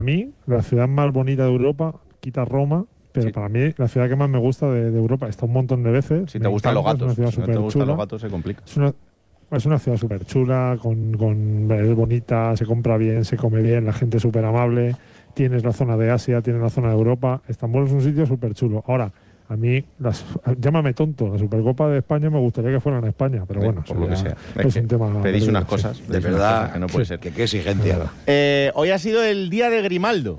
mí, la ciudad más bonita de Europa, quita Roma, pero Sí. para mí la ciudad que más me gusta de Europa, está un montón de veces. Si me te gustan los encanta, gatos. es una Si ciudad no te súper gustan chula. los gatos, se complica. Es una ciudad súper chula, es bonita, se compra bien, se come bien, la gente es súper amable. Tienes la zona de Asia, tienes la zona de Europa. Estambul es un sitio súper chulo. Ahora, a mí, llámame tonto, la Supercopa de España me gustaría que fuera en España, pero bueno, por lo que sea. es un tema. Pedís unas sí. cosas. De pedís unas verdad, cosas que no puede ser. que qué exigencia. Hoy ha sido el día de Grimaldo.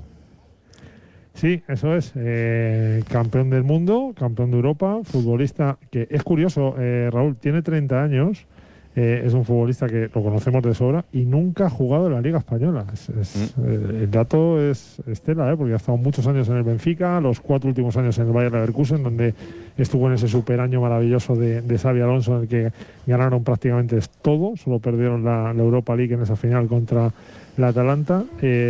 Sí, eso es. Campeón del mundo, campeón de Europa, futbolista que es curioso, Raúl, tiene 30 años, es un futbolista que lo conocemos de sobra y nunca ha jugado en la Liga Española. El dato es estela, porque ha estado muchos años en el Benfica, los 4 últimos años en el Bayer Leverkusen, donde estuvo en ese super año maravilloso de Xabi Alonso, en el que ganaron prácticamente todo, solo perdieron la Europa League en esa final contra la Atalanta.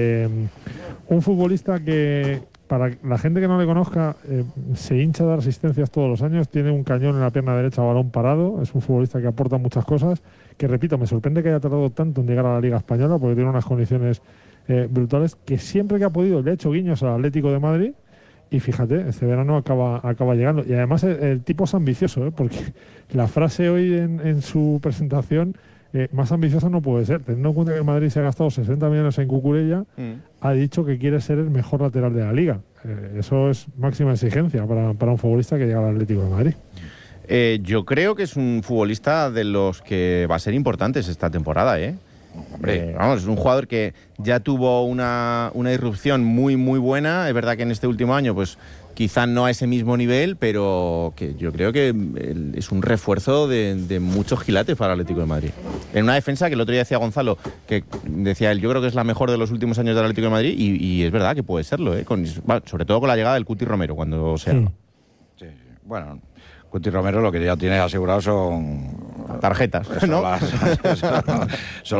Un futbolista que, para la gente que no le conozca, se hincha de dar asistencias todos los años, tiene un cañón en la pierna derecha a balón parado, es un futbolista que aporta muchas cosas, que repito, me sorprende que haya tardado tanto en llegar a la Liga Española, porque tiene unas condiciones brutales, que siempre que ha podido le ha hecho guiños al Atlético de Madrid, y fíjate, este verano acaba llegando. Y además el tipo es ambicioso, porque la frase hoy en su presentación, más ambiciosa no puede ser. Teniendo en cuenta que el Madrid se ha gastado 60 millones en Cucurella, ha dicho que quiere ser el mejor lateral de la Liga. Eso es máxima exigencia para un futbolista que llega al Atlético de Madrid. Yo creo que es un futbolista de los que va a ser importantes esta temporada, vamos, es un jugador que ya tuvo una irrupción muy, muy buena. Es verdad que en este último año, pues quizá no a ese mismo nivel, pero que yo creo que es un refuerzo de muchos quilates para el Atlético de Madrid. En una defensa que el otro día decía Gonzalo, que decía él, yo creo que es la mejor de los últimos años del Atlético de Madrid, y es verdad que puede serlo, sobre todo con la llegada del Cuti Romero, cuando sea. Sí. Bueno, Cuti Romero lo que ya tiene asegurado son tarjetas, ¿no? Son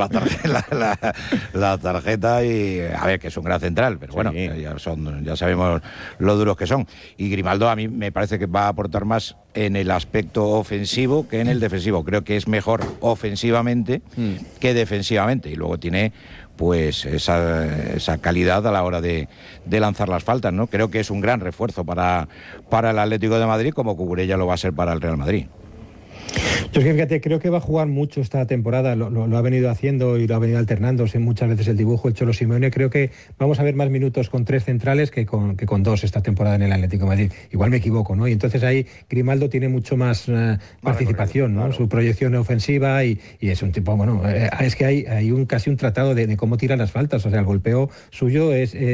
la tarjeta y a ver, que es un gran central, pero bueno, ya sabemos lo duros que son. Y Grimaldo a mí me parece que va a aportar más en el aspecto ofensivo que en el defensivo. Creo que es mejor ofensivamente que defensivamente, y luego tiene pues esa calidad a la hora de lanzar las faltas, ¿no? Creo que es un gran refuerzo para el Atlético de Madrid, como Cucurella lo va a ser para el Real Madrid. Yo es que fíjate, creo que va a jugar mucho esta temporada, lo ha venido haciendo y lo ha venido alternándose muchas veces el dibujo el Cholo Simeone. Creo que vamos a ver más minutos con 3 centrales que con 2 esta temporada en el Atlético de Madrid. Igual me equivoco, ¿no? Y entonces ahí Grimaldo tiene mucho más participación, ¿no? Claro. Su proyección ofensiva y es un tipo, bueno, es que hay casi un tratado de cómo tirar las faltas. O sea, el golpeo suyo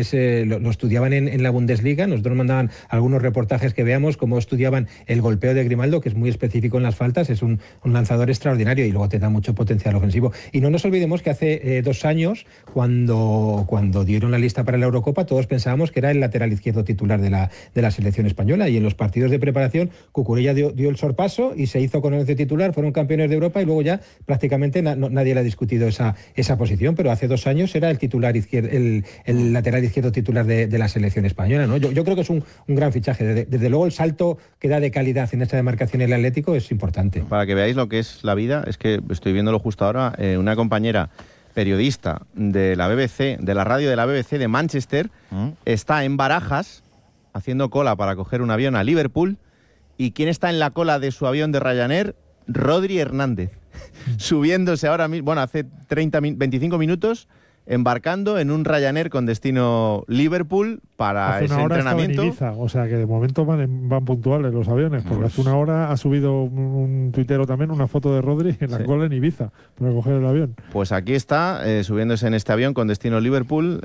lo estudiaban en la Bundesliga. Nosotros mandaban algunos reportajes que veamos cómo estudiaban el golpeo de Grimaldo, que es muy específico en las faltas. Es un lanzador extraordinario y luego te da mucho potencial ofensivo. Y no nos olvidemos que hace 2 años, cuando dieron la lista para la Eurocopa, todos pensábamos que era el lateral izquierdo titular de la selección española, y en los partidos de preparación Cucurella dio el sorpaso y se hizo con el 11 titular, fueron campeones de Europa, y luego ya prácticamente nadie le ha discutido esa posición, pero hace 2 años era el titular izquierdo, el lateral izquierdo titular de la selección española, ¿no? Yo creo que es un gran fichaje. Desde luego el salto que da de calidad en esta demarcación el Atlético es importante. Para que veáis lo que es la vida, es que estoy viéndolo justo ahora, una compañera periodista de la BBC, de la radio de la BBC de Manchester, está en Barajas haciendo cola para coger un avión a Liverpool. ¿Y quién está en la cola de su avión de Ryanair? Rodri Hernández, subiéndose ahora mismo, bueno, hace 25 minutos, embarcando en un Ryanair con destino Liverpool para hace ese una hora entrenamiento. En Ibiza, o sea que de momento van puntuales los aviones, porque hace una hora ha subido un tuitero también una foto de Rodri en la cola en Ibiza para coger el avión. Pues aquí está, subiéndose en este avión con destino Liverpool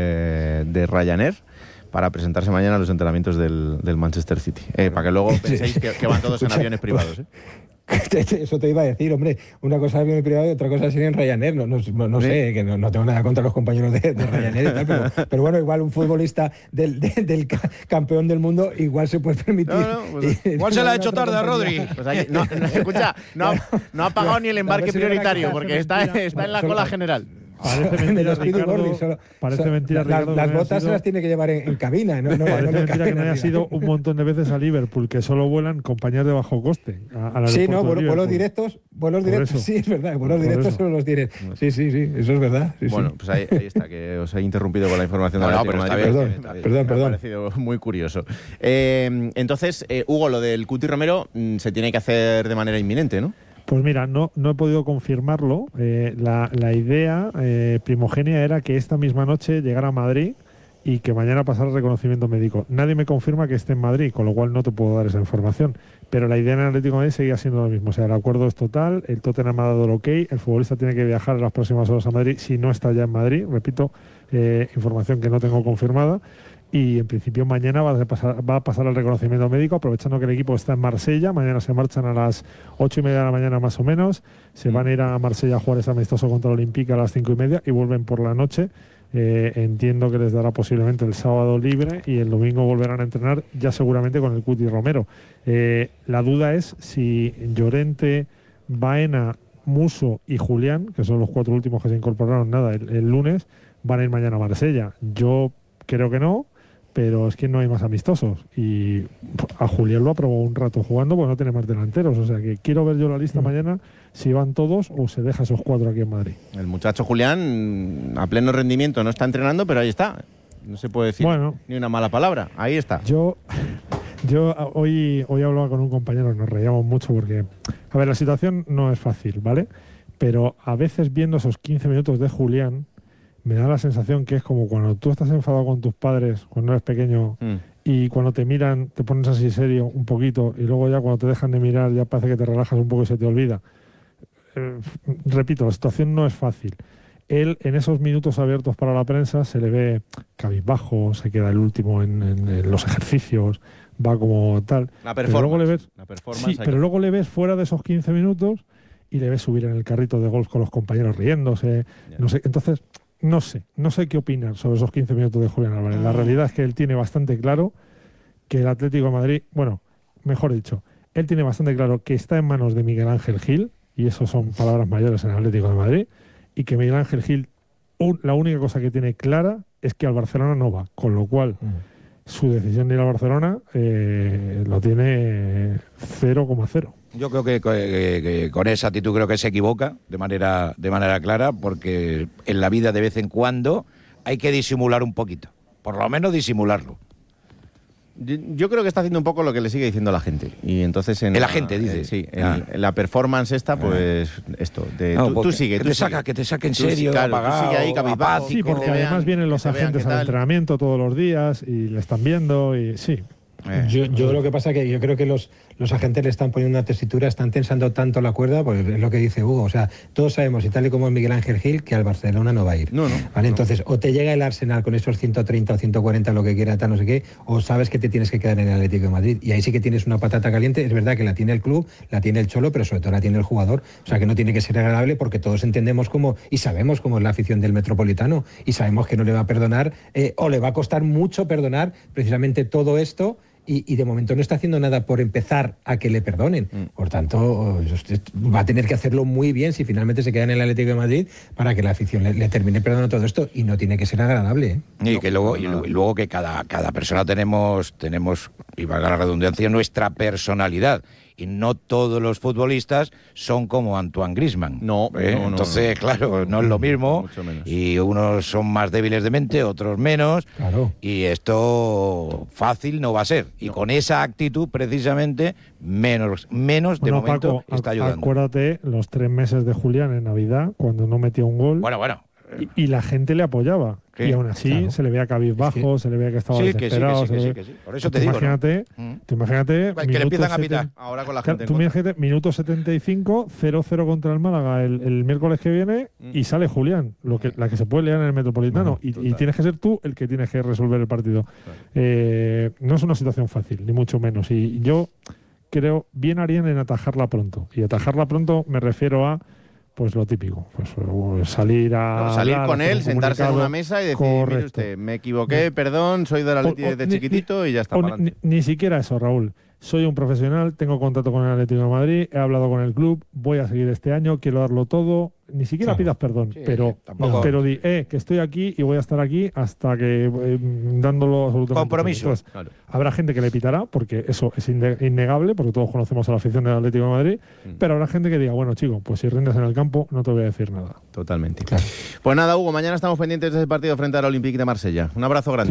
de Ryanair, para presentarse mañana a los entrenamientos del Manchester City. Para que luego penséis que van todos en aviones privados, ¿eh? Eso te iba a decir, hombre, una cosa es avión privado y otra cosa es ir en Ryanair. No sé, que no tengo nada contra los compañeros de Ryanair y tal, pero bueno, igual un futbolista del campeón del mundo igual se puede permitir. Igual se la ha hecho tarde a Rodri. Pues aquí, escucha, no ha pagado ni el embarque prioritario, porque está en la cola general. Parece mentira, Ricardo. Parece mentira, Ricardo. Las botas se las tiene que llevar en cabina. Parece mentira que no haya sido un montón de veces a Liverpool, que solo vuelan compañías de bajo coste. Sí, no, vuelos directos, sí, es verdad, vuelos directos solo los tienes. Sí, eso es verdad. Sí, bueno, pues ahí está, que os he interrumpido con la información de la Perdón. Me ha parecido muy curioso. Entonces, Hugo, lo del Cuti Romero se tiene que hacer de manera inminente, ¿no? Pues mira, no he podido confirmarlo. La idea primogénia era que esta misma noche llegara a Madrid y que mañana pasara el reconocimiento médico. Nadie me confirma que esté en Madrid, con lo cual no te puedo dar esa información. Pero la idea en el Atlético de Madrid seguía siendo lo mismo. O sea, el acuerdo es total, el Tottenham ha dado el ok, el futbolista tiene que viajar en las próximas horas a Madrid si no está ya en Madrid. Repito, información que no tengo confirmada. Y en principio mañana va a pasar el reconocimiento médico, aprovechando que el equipo está en Marsella. Mañana se marchan a las 8:30 de la mañana más o menos. Se van a ir a Marsella a jugar ese amistoso contra el Olympique a las 5:30 y vuelven por la noche. Entiendo que les dará posiblemente el sábado libre y el domingo volverán a entrenar ya seguramente con el Cuti Romero. La duda es si Llorente, Baena, Musso y Julián, que son los 4 últimos que se incorporaron el lunes, van a ir mañana a Marsella. Yo creo que no, pero es que no hay más amistosos y a Julián lo aprobó un rato jugando porque no tiene más delanteros, o sea que quiero ver yo la lista mañana si van todos o se deja esos 4 aquí en Madrid. El muchacho Julián a pleno rendimiento no está entrenando, pero ahí está, no se puede decir ni una mala palabra, ahí está. Yo hoy hablaba con un compañero, nos reíamos mucho porque, a ver, la situación no es fácil, ¿vale? Pero a veces viendo esos 15 minutos de Julián me da la sensación que es como cuando tú estás enfadado con tus padres cuando eres pequeño y cuando te miran te pones así serio un poquito y luego ya cuando te dejan de mirar ya parece que te relajas un poco y se te olvida. Repito, la situación no es fácil. Él en esos minutos abiertos para la prensa se le ve cabizbajo, se queda el último en los ejercicios, va como tal. La performance. Pero luego le ves fuera de esos 15 minutos y le ves subir en el carrito de golf con los compañeros riéndose, no sé, entonces no sé qué opinar sobre esos 15 minutos de Julián Álvarez. La realidad es que él tiene bastante claro que el Atlético de Madrid, bueno, mejor dicho, él tiene bastante claro que está en manos de Miguel Ángel Gil, y eso son palabras mayores en el Atlético de Madrid, y que Miguel Ángel Gil, la única cosa que tiene clara es que al Barcelona no va, con lo cual su decisión de ir al Barcelona lo tiene 0,0. Yo creo que con esa actitud creo que se equivoca de manera clara, porque en la vida de vez en cuando hay que disimular un poquito, por lo menos disimularlo. Yo creo que está haciendo un poco lo que le sigue diciendo la gente. Y entonces la gente dice. Sí, en la performance esta, pues esto. Tú sigue. Que te saque en serio, claro, apagado, tú sigue ahí apático. Sí, porque además vienen los agentes al entrenamiento todos los días y le están viendo y sí. Yo lo que pasa es que yo creo que los agentes le están poniendo una tesitura, están tensando tanto la cuerda, pues es lo que dice Hugo. O sea, todos sabemos, y tal y como es Miguel Ángel Gil, que al Barcelona no va a ir. ¿Vale? Entonces, o te llega el Arsenal con esos 130 o 140, lo que quiera, tal, no sé qué, o sabes que te tienes que quedar en el Atlético de Madrid. Y ahí sí que tienes una patata caliente. Es verdad que la tiene el club, la tiene el Cholo, pero sobre todo la tiene el jugador. O sea, que no tiene que ser agradable porque todos entendemos cómo, y sabemos cómo es la afición del Metropolitano, y sabemos que no le va a perdonar, o le va a costar mucho perdonar precisamente todo esto. Y de momento no está haciendo nada por empezar a que le perdonen. Por tanto, va a tener que hacerlo muy bien si finalmente se queda en el Atlético de Madrid para que la afición le termine perdonando todo esto, y no tiene que ser agradable. Y que luego que cada persona tenemos, y valga la redundancia, nuestra personalidad. Y no todos los futbolistas son como Antoine Griezmann. No. Entonces, claro, no es lo mismo. Y unos son más débiles de mente, otros menos. Claro. Y esto fácil no va a ser. Y con esa actitud, precisamente, menos de momento Paco, está ayudando. Acuérdate los 3 meses de Julián en Navidad, cuando no metió un gol. Bueno. Y la gente le apoyaba. ¿Qué? Y aún así se le veía cabizbajo, se le veía que estaba desesperado. Sí. Por eso te digo. Imagínate, que le empiezan a pitar. Ahora con la gente. Tú imagínate, minuto 75, 0-0 contra el Málaga el miércoles que viene y sale Julián, la que se puede liar en el Metropolitano. Y tienes que ser tú el que tienes que resolver el partido. No es una situación fácil, ni mucho menos. Y yo creo, bien harían en atajarla pronto. Y atajarla pronto me refiero a pues lo típico, pues salir con él, sentarse en una mesa y decir, mire usted, me equivoqué, perdón, soy del Atleti desde chiquitito y ya está. Ni siquiera eso, Raúl, soy un profesional, tengo contrato con el Atlético de Madrid, he hablado con el club, voy a seguir este año, quiero darlo todo. Ni siquiera pidas perdón, pero di, que estoy aquí y voy a estar aquí hasta que dándolo absolutamente. Compromiso. Entonces, habrá gente que le pitará, porque eso es innegable, porque todos conocemos a la afición del Atlético de Madrid, pero habrá gente que diga, bueno, chico, pues si rindes en el campo, no te voy a decir nada. Totalmente. Claro. Pues nada, Hugo, mañana estamos pendientes de ese partido frente al Olympique de Marsella. Un abrazo grande.